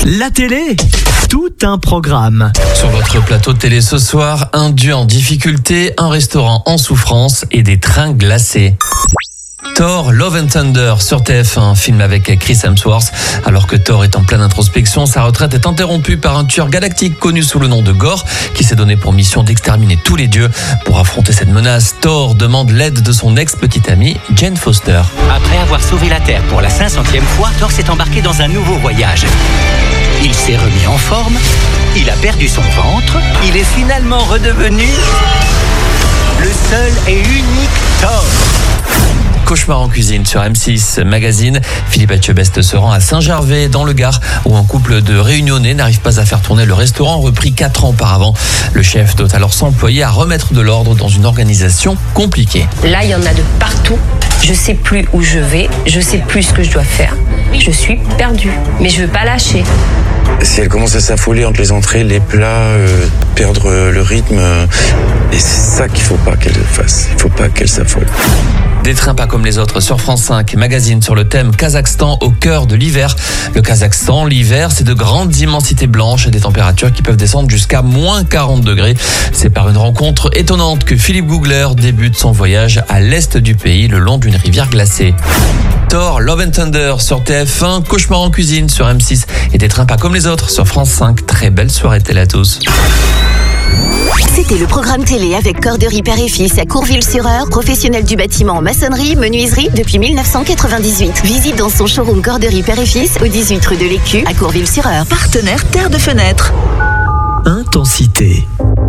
La télé, tout un programme. Sur votre plateau de télé ce soir, un dieu en difficulté, un restaurant en souffrance et des trains glacés. Thor, Love and Thunder sur TF1, film avec Chris Hemsworth. Alors que Thor est en pleine introspection, sa retraite est interrompue par un tueur galactique connu sous le nom de Gore, qui s'est donné pour mission d'exterminer tous les dieux. Pour affronter cette menace, Thor demande l'aide de son ex-petite amie, Jane Foster. Après avoir sauvé la Terre pour la 500e fois, Thor s'est embarqué dans un nouveau voyage. Il s'est remis en forme, il a perdu son ventre, il est finalement redevenu le seul et unique Thor. Cauchemar en cuisine sur M6 Magazine. Philippe Etchebest se rend à Saint-Gervais dans le Gard où un couple de Réunionnais n'arrive pas à faire tourner le restaurant repris 4 ans auparavant. Le chef doit alors s'employer à remettre de l'ordre dans une organisation compliquée. Là, il y en a de partout. Je sais plus où je vais, je sais plus ce que je dois faire. Je suis perdue, mais je veux pas lâcher. Si elle commence à s'affoler entre les entrées, les plats, perdre le rythme, et c'est ça qu'il faut pas qu'elle fasse. Il faut pas qu'elle s'affole. Des trains pas comme les autres sur France 5 Magazine sur le thème Kazakhstan au cœur de l'hiver. Le Kazakhstan, l'hiver, c'est de grandes immensités blanches et des températures qui peuvent descendre jusqu'à moins 40 degrés. C'est par une rencontre étonnante que Philippe Googler débute son voyage à l'est du pays, le long d'une rivière glacée. Thor, Love and Thunder sur TF1, Cauchemar en cuisine sur M6 et des trains pas comme les autres sur France 5. Très belle soirée télé à tous. C'était le programme télé avec Corderie Père et Fils à Courville-sur-Eure, professionnel du bâtiment en maçonnerie, menuiserie depuis 1998. Visite dans son showroom Corderie Père et Fils au 18 rue de l'Écu à Courville-sur-Eure. Partenaire Terre de Fenêtre. Intensité.